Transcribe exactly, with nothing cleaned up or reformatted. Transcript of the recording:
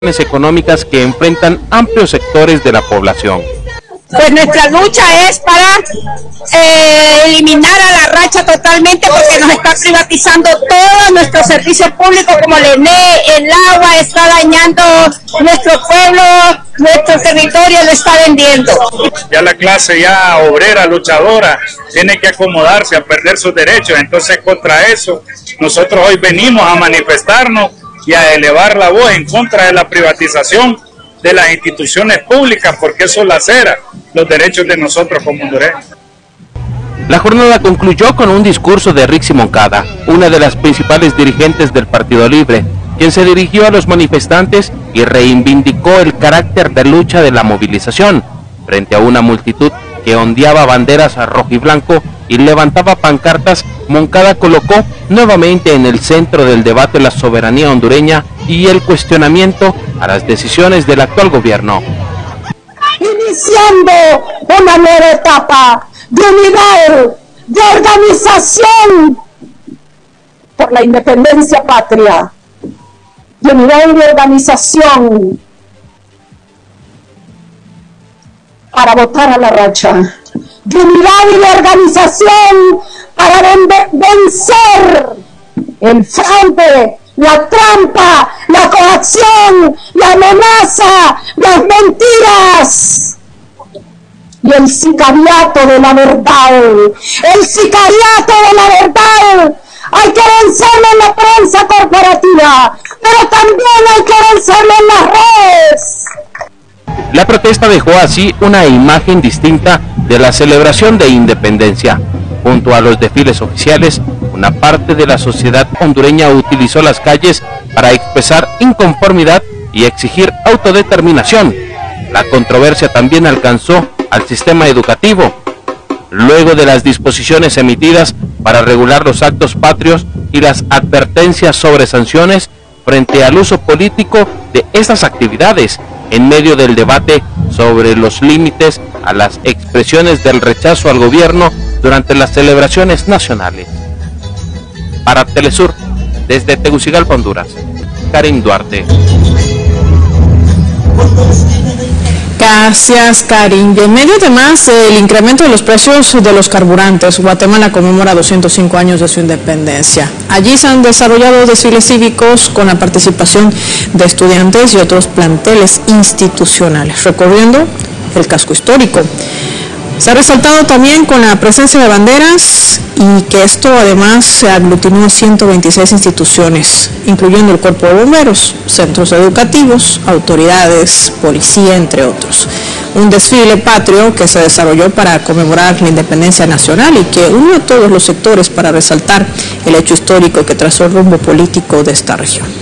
económicas que enfrentan amplios sectores de la población. Pues nuestra lucha es para eh, eliminar a la racha totalmente, porque nos está privatizando todos nuestros servicios públicos como el ENE, el agua, está dañando nuestro pueblo, nuestro territorio lo está vendiendo. Ya la clase ya obrera, luchadora, tiene que acomodarse a perder sus derechos, entonces contra eso nosotros hoy venimos a manifestarnos y a elevar la voz en contra de la privatización de las instituciones públicas, porque eso lacera los derechos de nosotros como hondureños. La jornada concluyó con un discurso de Rixi Moncada, una de las principales dirigentes del Partido Libre, quien se dirigió a los manifestantes y reivindicó el carácter de lucha de la movilización, frente a una multitud que ondeaba banderas a rojo y blanco y levantaba pancartas. Moncada colocó nuevamente en el centro del debate la soberanía hondureña y el cuestionamiento a las decisiones del actual gobierno. Iniciando una nueva etapa de unidad, de organización por la independencia patria, de unidad y de organización para votar a la racha, de unidad y de organización para vencer el fraude, la trampa, la coacción, la amenaza, las mentiras y el sicariato de la verdad. El sicariato de la verdad hay que vencerlo en la prensa corporativa, pero también hay que vencerlo en las redes. La protesta dejó así una imagen distinta de la celebración de independencia. Junto a los desfiles oficiales, una parte de la sociedad hondureña utilizó las calles para expresar inconformidad y exigir autodeterminación. La controversia también alcanzó al sistema educativo, luego de las disposiciones emitidas para regular los actos patrios y las advertencias sobre sanciones frente al uso político de estas actividades, en medio del debate sobre los límites a las expresiones del rechazo al gobierno durante las celebraciones nacionales. Para Telesur, desde Tegucigalpa, Honduras, Karim Duarte. Gracias, Karim. Y en medio además del incremento de los precios de los carburantes, Guatemala conmemora doscientos cinco años de su independencia. Allí se han desarrollado desfiles cívicos con la participación de estudiantes y otros planteles institucionales, recorriendo el casco histórico. Se ha resaltado también con la presencia de banderas y que esto además se aglutinó a ciento veintiséis instituciones, incluyendo el Cuerpo de Bomberos, centros educativos, autoridades, policía, entre otros. Un desfile patrio que se desarrolló para conmemorar la independencia nacional y que unió a todos los sectores para resaltar el hecho histórico que trazó el rumbo político de esta región.